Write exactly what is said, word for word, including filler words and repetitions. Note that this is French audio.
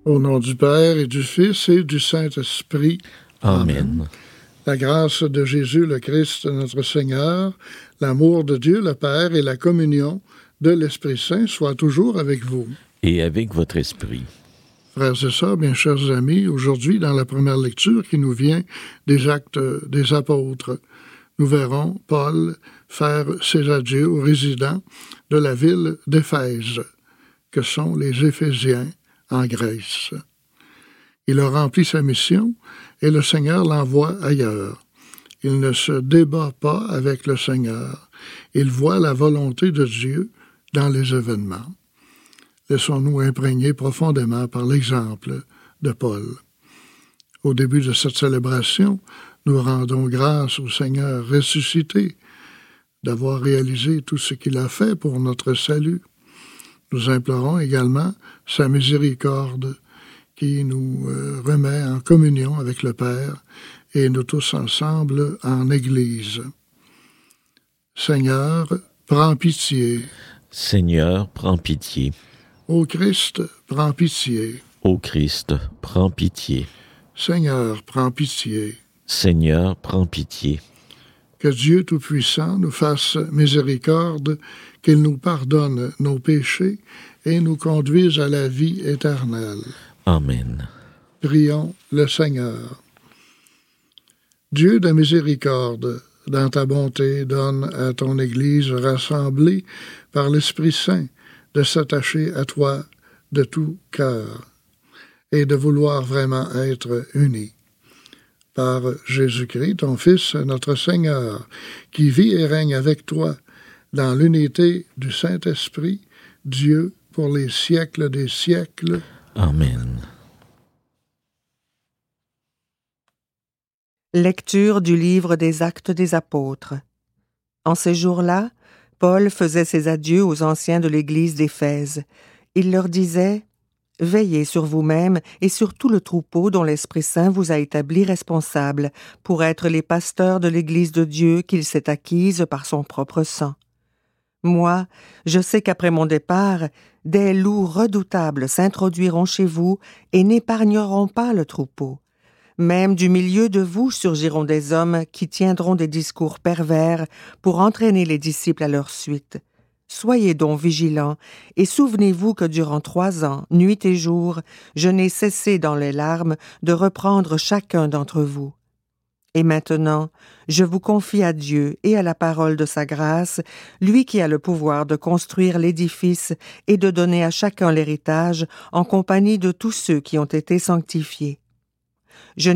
Au nom du Père et du Fils et du Saint-Esprit. Amen. Amen. La grâce de Jésus le Christ, notre Seigneur, l'amour de Dieu le Père et la communion de l'Esprit Saint soient toujours avec vous. Et avec votre esprit. Frères et sœurs, bien chers amis, aujourd'hui, dans la première lecture qui nous vient des Actes des Apôtres, nous verrons Paul faire ses adieux aux résidents de la ville d'Éphèse, que sont les Éphésiens en Grèce. Il a rempli sa mission et le Seigneur l'envoie ailleurs. Il ne se débat pas avec le Seigneur. Il voit la volonté de Dieu dans les événements. Laissons-nous imprégner profondément par l'exemple de Paul. Au début de cette célébration, nous rendons grâce au Seigneur ressuscité d'avoir réalisé tout ce qu'il a fait pour notre salut. Nous implorons également sa miséricorde qui nous euh, remet en communion avec le Père et nous tous ensemble en Église. Seigneur, prends pitié. Seigneur, prends pitié. Ô Christ, prends pitié. Ô Christ, prends pitié. Seigneur, prends pitié. Seigneur, prends pitié. Que Dieu Tout-Puissant nous fasse miséricorde, qu'il nous pardonne nos péchés et nous conduise à la vie éternelle. Amen. Prions le Seigneur. Dieu de miséricorde, dans ta bonté, donne à ton Église rassemblée par l'Esprit Saint de s'attacher à toi de tout cœur et de vouloir vraiment être unis. Par Jésus-Christ, ton Fils, notre Seigneur, qui vit et règne avec toi dans l'unité du Saint-Esprit, Dieu pour les siècles des siècles. Amen. Lecture du livre des Actes des Apôtres. En ces jours-là, Paul faisait ses adieux aux anciens de l'Église d'Éphèse. Il leur disait « Veillez sur vous-même et sur tout le troupeau dont l'Esprit Saint vous a établis responsables pour être les pasteurs de l'Église de Dieu qu'il s'est acquise par son propre sang. Moi, je sais qu'après mon départ, des loups redoutables s'introduiront chez vous et n'épargneront pas le troupeau. Même du milieu de vous surgiront des hommes qui tiendront des discours pervers pour entraîner les disciples à leur suite. Soyez donc vigilants et souvenez-vous que durant trois ans, nuit et jour, je n'ai cessé dans les larmes de reprendre chacun d'entre vous. Et maintenant, je vous confie à Dieu et à la parole de sa grâce, lui qui a le pouvoir de construire l'édifice et de donner à chacun l'héritage en compagnie de tous ceux qui ont été sanctifiés. Je